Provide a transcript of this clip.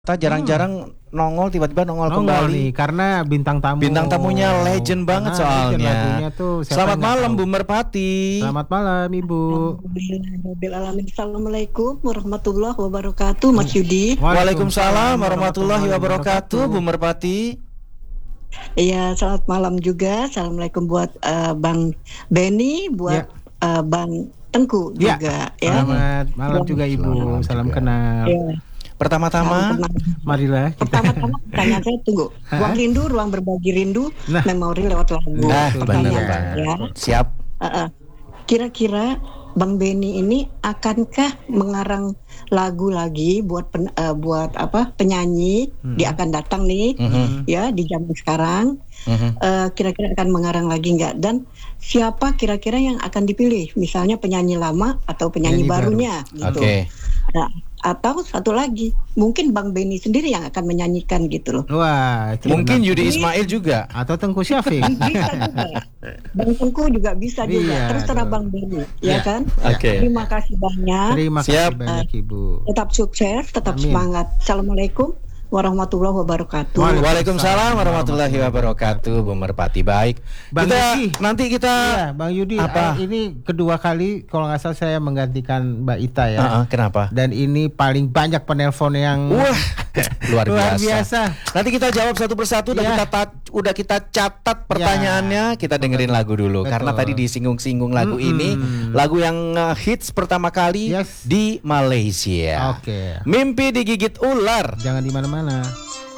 Kita jarang-jarang nongol, tiba-tiba nongol kembali nih karena bintang tamunya legend banget soalnya. Selamat malam Bu Merpati. Selamat malam Ibu. Assalamualaikum warahmatullahi wabarakatuh, Mas Yudi. Waalaikumsalam warahmatullahi wabarakatuh, Bu Merpati. Iya, selamat malam juga. Assalamualaikum buat Bang Benny, buat Bang Tengku juga. Selamat malam juga Ibu. Salam kenal. Ya. Pertama-tama, marilah. Pertama-tama pertanyaan saya tunggu. Ruang rindu, ruang berbagi rindu, memori lewat lagu. benar banget. Ya. Siap. Kira-kira Bang Benny ini akankah mengarang lagu lagi buat penyanyi di akan datang nih, ya di zaman sekarang. Kira-kira akan mengarang lagi nggak? Dan siapa kira-kira yang akan dipilih? Misalnya penyanyi lama atau penyanyi barunya, gitu. Nah, atau satu lagi, mungkin Bang Benny sendiri yang akan menyanyikan gitu loh. Wah, mungkin Yudi Ismail juga atau Tengku Syafiq. Bisa juga. Bang Tengku juga bisa juga. Terserah Bang Benny, ya kan? Terima kasih banyak. Terima kasih banyak Ibu. Tetap sukses, tetap semangat. Assalamualaikum warahmatullahi wabarakatuh. Waalaikumsalam warahmatullahi wabarakatuh, Bu Merpati. Baik. Bang Yudi, nanti kita Bang Yudi, ini kedua kali kalau nggak salah saya menggantikan Mbak Ita ya. Kenapa? Dan ini paling banyak penelpon yang luar biasa. Nanti kita jawab satu persatu. Udah kita catat pertanyaannya. Kita dengerin lagu dulu. Karena tadi disinggung-singgung lagu ini, lagu yang hits pertama kali di Malaysia. Mimpi digigit ular. Jangan di mana-mana.